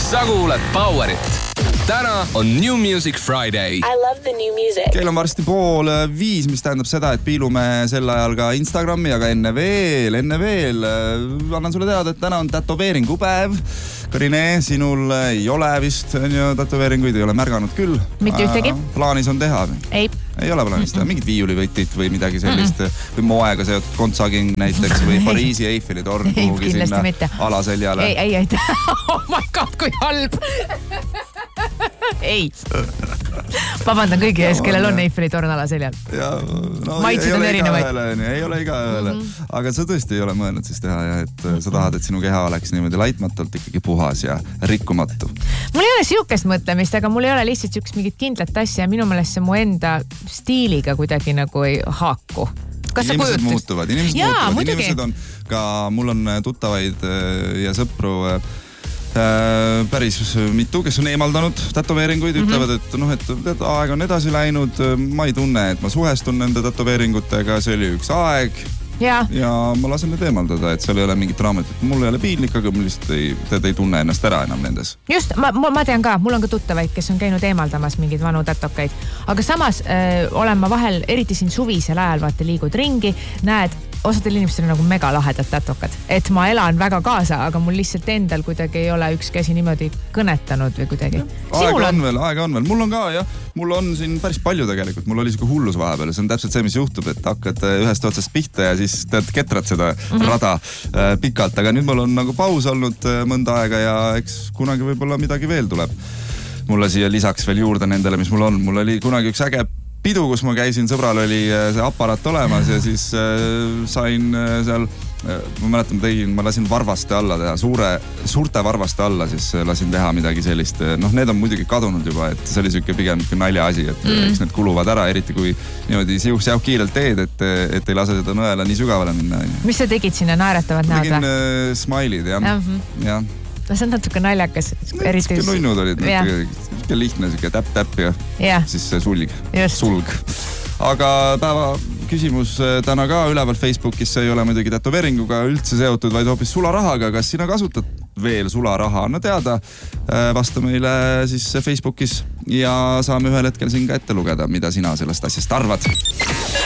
sa kuuled Powerit. Täna on New Music Friday. I love the new music. Kell on varsti 4:30, mis tähendab seda, et piilume sel ajal ka Instagrami, aga enne veel annan sulle teada, et täna on tätoveeringupäev. Karine, sinul ei ole vist tätoveeringuid, ei ole märganud küll. Mitte ühtegi. Plaanis on teha? Ei ole plaanis teha, mingid viiulivõtid või midagi sellist või moega seotud kontsaging näiteks või Pariisi Eiffeli torn kuhugi sinna alaseljale. Ei. Oh my god, kui halb. Ei. Vabandan kõigi ees, kellel on Eiffeli torn alaseljal. Maitsid on erinevaid. Ei ole iga ühele. Aga sa tõesti ei ole mõelnud siis teha, et sa tahad, et sinu keha oleks niimoodi laitmatult ikkagi puhas ja rikkumatu. Mul ei ole siukest mõtlemist, aga mul ei ole lihtsalt siukest mingit kindlat asja ja minu meelest see mu enda stiiliga kuidagi nagu ei haaku. Inimesed muutuvad. Inimesed on ka, mul on tuttavaid ja sõpru päris mitu, kes on eemaldanud tätoveeringuid, ütlevad, et aeg on edasi läinud, ma ei tunne, et ma suhestun nende tätoveeringutega, see oli üks aeg ja ma lasen need eemaldada, et seal ei ole mingit raamat, et mul ei ole piinlik, aga mul lihtsalt ei tunne ennast ära enam nendes. Just, ma tean ka, mul on ka tuttavaid, kes on käinud eemaldamas mingeid vanu tätokaid, aga samas olen ma vahel, eriti siin suvisel ajal, vaata liigud ringi, näed, osadel inimestel on nagu mega lahedad tätokad, et ma elan väga kaasa, aga mul lihtsalt endal kuidagi ei ole üks käsi niimoodi kõnetanud või kuidagi. Aega on veel. Mul on ka, jah. Mul on siin päris palju tegelikult. Mul oli siuke hullus vahepeal. See on täpselt see, mis juhtub, et hakkad ühest otsast pihta ja siis ketrad seda rada pikalt. Aga nüüd mul on nagu paus olnud mõnda aega ja eks kunagi võib-olla midagi veel tuleb. Mulle siia lisaks veel juurde nendele, mis mul on. Mul oli kunagi üks äge pidu, kus ma käisin, sõbral oli see aparaat olemas ja siis sain seal, ma mäletan, ma lasin varvaste alla teha, suurte varvaste alla, siis lasin teha midagi sellist. Need on muidugi kadunud juba, et see oli siuke pigem nalja asi, et eks need kuluvad ära, eriti kui niimoodi siuh-siuh kiirelt teed, et ei lase seda nõela nii sügavale minna. Mis sa tegid sinna, naeratavad näod või? Tegin smile'id, jah. No see on natuke naljakas. Siuke nunnud olid, siuke lihtne, siuke täpp ja siis sulg. Aga päeva küsimus täna ka üleval Facebookis, see ei ole muidugi tätoveeringuga üldse seotud, vaid hoopis sularahaga. Kas sina kasutad veel sularaha? Anna teada, vasta meile siis Facebookis ja saame ühel hetkel siin ka ette lugeda, mida sina sellest asjast arvad.